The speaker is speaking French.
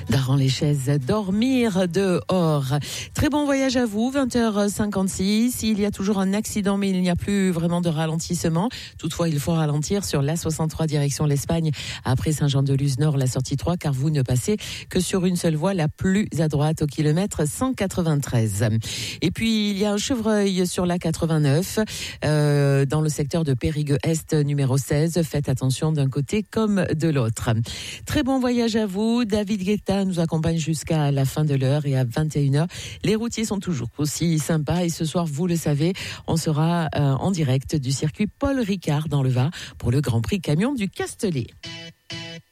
Daran-les-Chaises, dormir dehors. Très bon voyage à vous, 20h56. Il y a toujours un accident, mais il n'y a plus vraiment de ralentissement. Toutefois, il faut ralentir sur l'A63 direction l'Espagne. Après Saint-Jean-de-Luz Nord, la sortie 3, car vous ne passez que sur une seule voie, la plus à droite, au kilomètre 193. Et puis, il y a un chevreuil sur la 89, dans le secteur de Périgueux-Est, numéro 16. Faites attention d'un côté comme de l'autre. Très bon voyage à vous. David Guetta nous accompagne jusqu'à la fin de l'heure et à 21h. Les routiers sont toujours aussi sympas et ce soir, vous le savez, on sera en direct du circuit Paul Ricard dans le Var pour le Grand Prix Camion du Castellet.